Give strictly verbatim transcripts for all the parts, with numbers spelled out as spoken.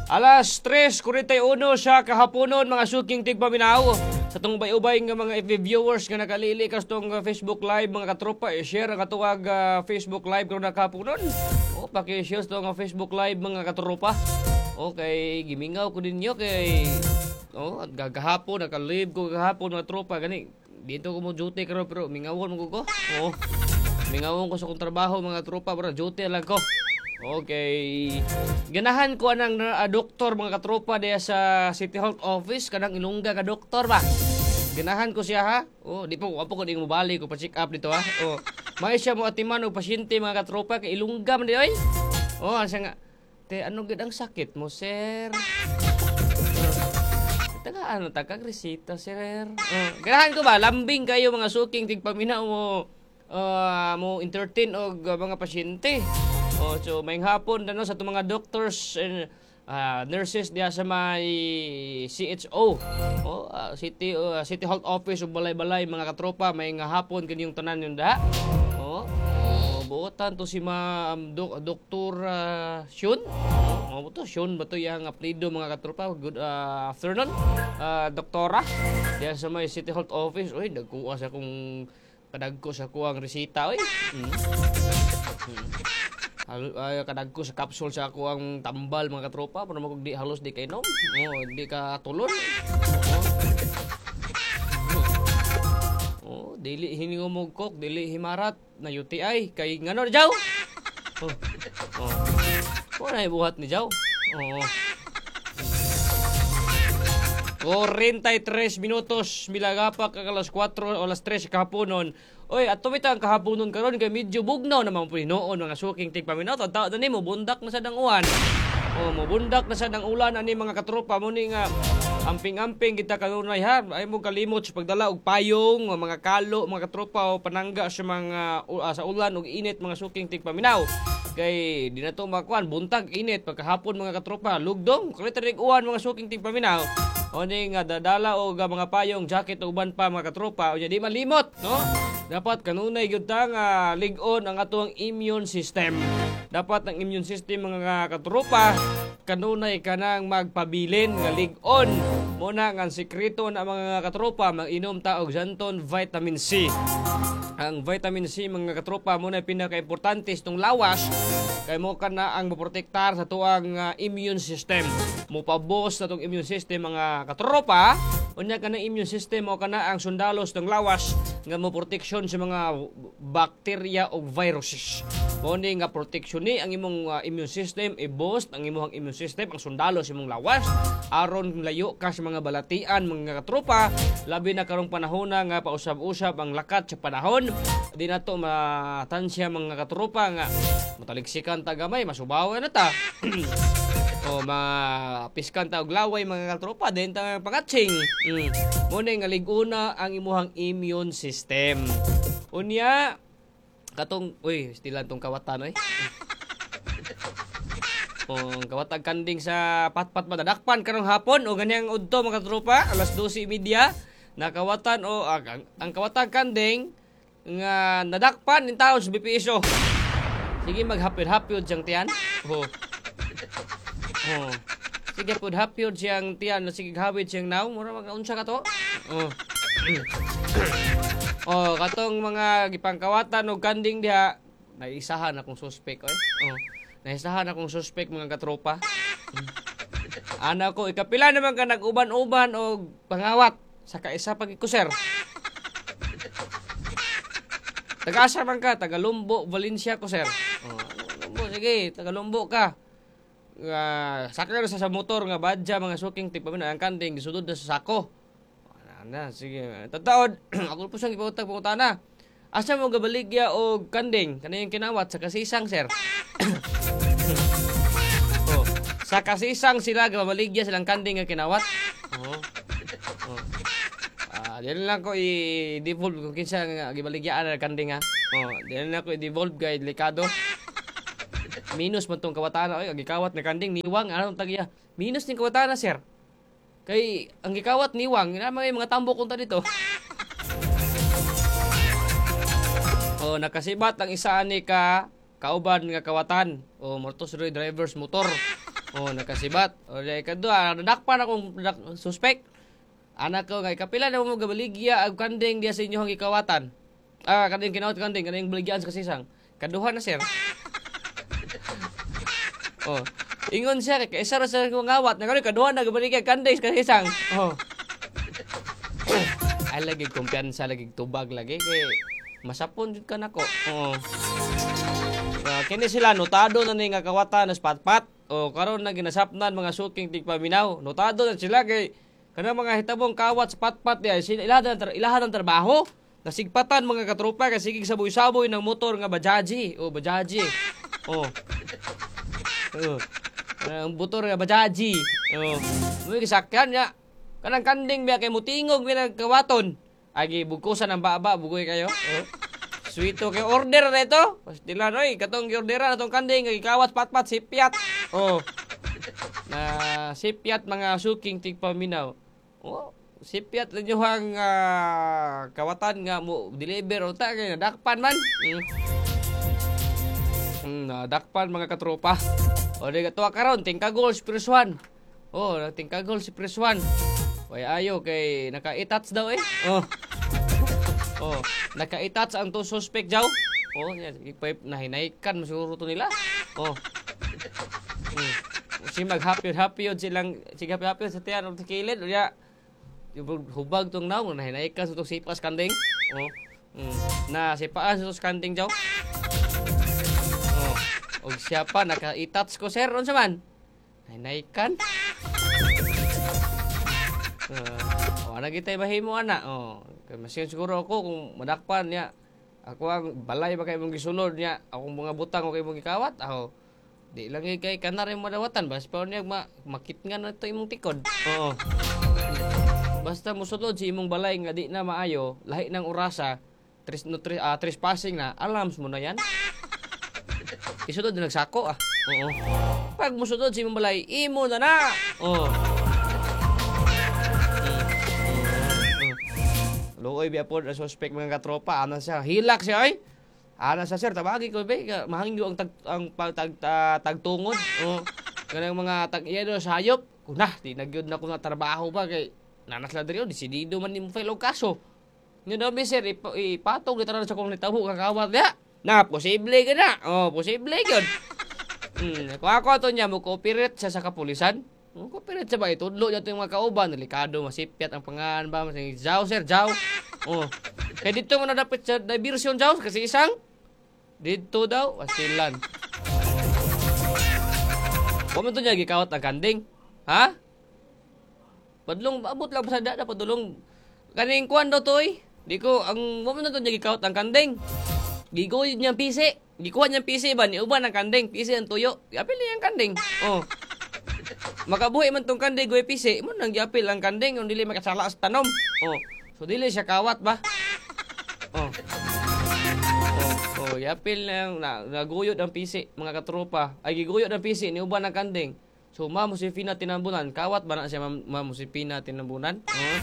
Alas tres kurenta y uno sa kahaponon mga suking tigpaminaw. Sa tong bay-ubay nga mga F B viewers nga nakalili kas tong uh, Facebook Live mga katropa, i-share ang katuwag uh, Facebook Live karon kahaponon. O paki-share tong uh, Facebook Live mga katropa. Okay, gimingaw ko ninyo kay oh, at gagahapon naka-live ko gagahapon mga tropa gani. Dito ko mo duty karon pero mingawon mo ko. Oh. Mingawon ko sa kong trabaho mga tropa, pero duty lang ko. Okay. Ganahan ko anang uh, doktor mga katropa diya sa City Health Office kanang Ilongga ka doktor ba. Ganahan ko siya ha. Oh, di po apo ko ding mobali ko pa check up dito ha. Oh, may siya mo atiman og pasyente mga katropa kay Ilongga man di oy. Oh, asa nga te ano gid ang sakit mo, sir? Taga ano taga resita, sir. Oh, ganahan ko ba lambing kayo mga suking tigpaminaw mo uh, mo entertain og uh, mga pasyente. Oh, so may hapon dano sa itong mga doctors and uh, nurses diya sa may C H O. Oh, uh, City uh, City Health Office ug balay-balay mga katropa may nga hapon kini yung tanan yun da. Oh, oh buotan to si Ma'am Dok Doktor uh, Shun. Oh, mo to Shun ba to yang apelyido mga katropa. Good uh, afternoon. Uh, doktora diya sa may City Health Office. Oy, dagkuha sa kung kadagko sa kuang resita oy. Hmm. Hmm. Ay, kadagko sa capsule sa ako ang tambal mga katropa para magdi halos di kay nom. Oh, di ka tulon. Oh, oh dili hiningo mo kok, dili himarat na U T I kay ngano jaw. Oh. Oh. Ko na ibuhat ni jaw. Oh. forty-tres minutos milagapak kag alas kwatro o alas tres kahaponon. Oy, ato bitaw ang kahaponon karon kay medyo bugnaw naman po hinoon mga suking tigpaminaw. Taw ni mo bundak na sa dang uwan. O mo bundak na sa dang ulan ani mga katropa mo ni nga amping-amping kita kanunay ha. Ay mo kalimot sa pagdala og payong, mga kalo, mga katropa o panangga sa mga uh, sa ulan og init mga suking tigpaminaw. Kay di na to makuan buntag init pagkahapon mga katropa lugdong kalitarig uwan mga suking tigpaminaw. O ni nga dadala og mga payong, jacket o uban pa mga katropa o di malimot no. Dapat kanunay gyud ta nga lig-on ang atong immune system. Dapat ang immune system mga katropa kanunay kanang magpabilin nga lig-on. Muna nga sekreto na mga katropa mag-inom ta og Zanton vitamin C. Ang vitamin C mga katropa muna pinaka-importante itong lawas kay mo kana ang moprotektar sa tuang uh, immune system. Mopabos sa tong immune system mga katropa. Unya kanang immune system mo kana ang sundalos ng lawas nga mo proteksyon sa mga bakterya o viruses. Mo ni nga proteksyon ni ang imong uh, immune system i-boost ang imong immune system ang sundalos imong lawas aron layo ka sa mga balatian mga katropa labi na karong panahon nga pausab-usab ang lakat sa panahon. Di na to matansya mga katropa nga mataliksikan ta gamay masubawan na ta. O mapiskan ta og laway mga katropa din ta pangatsing. Mm. Muna nga liguna ang imuhang immune system. Unya katong uy stilan tong kawatan oy. O kawatag kanding sa patpat madadakpan karong hapon o ganyang udto mga katropa alas dose media nakawatan o ah, ang, ang kawatag kanding nga nadakpan in taon sa B P S O. Sige maghapid-hapid siyang tiyan. Oh. Oh. Sige pud hapyod siyang tiyan, sige hawid siyang naw, mura mag-unsa ka to? Oh. Oh, katong mga gipangkawatan og kanding diha, naisahan akong suspect oy. Oh. Naisahan akong suspect mga katropa. Ana ko ikapila naman ka nag-uban-uban og pangawat sa kaisa pagikuser. Taga-asa man ka, taga Lumbo, Valencia ko sir. Oh, Lumbo sige, taga Lumbo ka. Uh, sakay na sa, sa motor nga badya mga suking tigpaminaw ang kanding gisudod na sa sako. Ana sige tataod ako po siyang ipangutang pangutana asa mo gabaligya og kanding kanayang kinawat sa kasisang sir. Oh, sa kasisang sila gabaligya silang kanding nga kinawat. Oh. Oh. Ah, dili lang ko i-devolve kung kinsa nga gibaligyaan ang kanding ha. Oh, dili lang ko i-devolve kay delikado. Minus man tong kawatana oy, ang gikawat na kanding niwang anong tagya. Minus ning kawatana sir. Kay ang gikawat niwang na mga mga tambok kunta dito. Oh, nakasibat ang isa ani ka kauban nga kawatan. Oh, motor drivers motor. Oh, nakasibat. O di kadua, nadakpan akong nadak- suspect. Anak ko nga kapila na mo gabaligya ag kanding diya sa inyong gikawatan. Ah, kanding kinawat kanding kanding baligyan sa kasisang. Kaduha na sir. Oh. Ingon siya kay isa ra sa kong ngawat, nagano kaduha na gabaligya kanding sa kasisang. Oh. Ay lagi kumpiyansa lagi tubag lagi kay masapon jud ka nako. Oo. Uh, kini sila notado na ni nga kawatan nas patpat o karon na ginasapnan mga suking tigpaminaw. Notado na sila kay kanang mga hitabong kawat sa patpat diay sila ilahan ng ilahan ng trabaho. Nasigpatan mga katropa kay sigig saboy-saboy ng motor nga bajaji o bajaji. Oh. Oh. Ang motor nga bajaji. Oh. Mo gisakyan ya. Kanang kanding biya kay mutingog pinagkawaton. Agi bugkusan ang baba, bugoy kayo. Oh. Sweeto kay order na ito. Pastila noy, katong orderan atong kanding kay kawat patpat sipyat. Oh. Na sipyat mga suking tigpaminaw. Oh, sipyat lang yung hang uh, kawatan nga mo deliver o ta kay nadakpan man. Mm. Mm, nadakpan mga katropa. O di katuwa karon tingkagol si Preswan. Oh, tingkagol si Preswan. Way ayo kay naka-itats daw eh. Oh. Oh, naka-itats ang to suspect daw. Oh, yan ipay nahinaykan masuro to nila. Oh. Hmm. Si mag-happy-happy yun silang si happy-happy sa tiyan o tikilid o ya hubag tong naw nahinaykan sa to sipas kanding. Oh. Hmm. Na sipaan sa to kanding daw. Oh. Og siya pa naka-itats ko sir unsa man? Nahinaykan. Uh, oh, ana gitay mahimo ana. Oh, kay masin siguro ako kung madakpan niya. Ako ang balay ba kay mong gisulod niya. Akong mga butang o kay mong gikawat. Ako di lang kay kanare mo dawatan bas pa niya ma makitngan na to imong tikod. Oo. Basta mosulod si imong balay nga di na maayo, lahi ng orasa, tres no tres, uh, trespassing na. Alams mo na yan. Isulod na nagsako ah. Oo. Pag mosulod si imong balay, imo na na. Oo. Luoy biya po na suspect mga katropa, ana siya, hilak siya ay. Ana siya sir, tabagi ko be, mahangyo ang tag ang pagtag uh, tagtungod. Oh, kanang mga tag iya do sa hayop. Kunah, di nagyud na ko na trabaho ba kay nanas la diri desidido man nimo file og kaso. Nga daw sir, ip- ipatog kita na sa kong nitaho kakawat ya. Na posible ka na. Oh, posible gyud. Hmm, kung ako ato niya mo cooperate siya sa kapulisan. Mo cooperate siya ba itudlo niya yung mga kauban, delikado, masipyat ang pangan ba, masing jaw sir, jaw. Oh. Kaya dito mo na dapat sa diversion jaw kasi isang dito daw, asilan. Kung ito niya gikawat ang kanding. Ha? Padlong, abot lang sa dada, padulong. Kaning kuwan daw to eh. Di ko, ang moment na ito niya gikawat ang kanding. Gigoy niya pisi. Gikuha niya pisi ba? Niuban ang kanding. Pisi ang tuyo. Apil niya ang kanding. Oh. Makabuhi man tong kanding goy pisi. Mo nang giapil ang kanding. Yung dili makasala sa tanom. Oh. So dili siya kawat ba? Oh. Oh, oh, yapil lang na naguyod ang pisi mga katropa. Ay giguyod ang pisi niuban ang kanding. So Ma'am Josefina Tinambunan, kawat ba na siya Ma'am Josefina Tinambunan? Oh.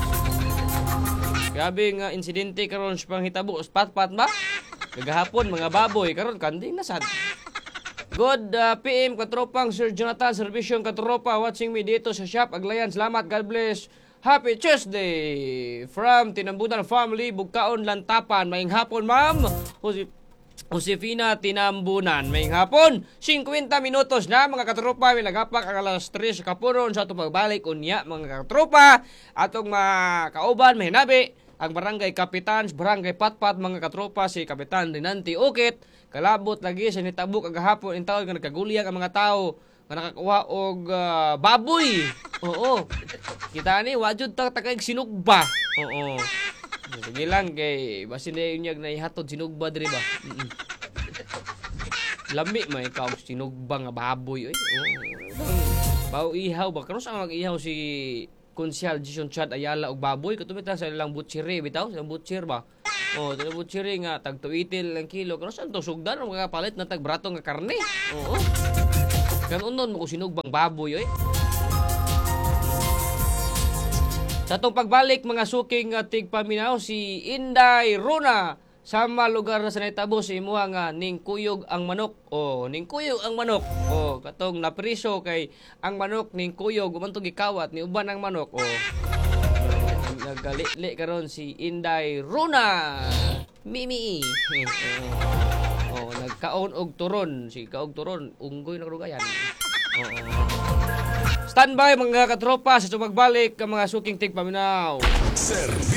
Grabe nga insidente karon sa panghitabo, pat-pat ba? Kagahapon mga baboy karon kanding na sad. Good uh, P M katropang Sir Jonathan Servicion katropa watching me dito sa shop Aglayan. Salamat, God bless. Happy Tuesday from Tinambunan Family, Bugkaon, Lantapan. Maing hapon, Ma'am Jose Josefina Tinambunan. Maing hapon, fifty minutos na mga katropa. Milagapak ang alas tres kapuron sa itong pagbalik unya mga katropa. Atong mga kauban, may hinabi ang Barangay Kapitan, Barangay Patpat mga katropa, si Kapitan Rinanti Ukit. Kalabot lagi sa nitabo kagahapon in taon nga nagkaguliyang ang mga tao nga nakakuha og uh, baboy. Oo. Kita ni wajud ta takag sinugba. Oo. Sige lang kay basin na unyag na ihatod sinugba diri ba. Mm-mm. Lami may ikaw sinugba nga baboy oy. Oo. Bao ihaw ba karon sa mag-ihaw si Konsyal Jason Chad Ayala og baboy katubit sa ilang butcheri bitaw, sa butcher ba. Oh, sa butcheri nga tag tuitil ang kilo karon sa to sugdan ang mga palit na tag brato nga karne. Oo. Kanunon mo ko sinugbang baboy oy. Sa itong pagbalik mga suking uh, tigpaminaw si Inday Runa sama lugar na sa nahitabo si imuha nga ning kuyog ang manok. O ning kuyog ang manok. O katong napriso kay ang manok ning kuyog umantong gikawat ni uban ang manok. O naggali karon si Inday Runa Mimi. O nagkaon og turon si kaog turon unggoy na karugayan. Oo. Standby mga katropa sa tumagbalik ang mga suking tigpaminaw. Servicio